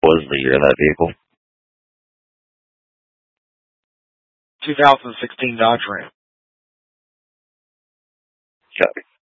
was the year of that vehicle? 2016 Dodge Ram. Copy.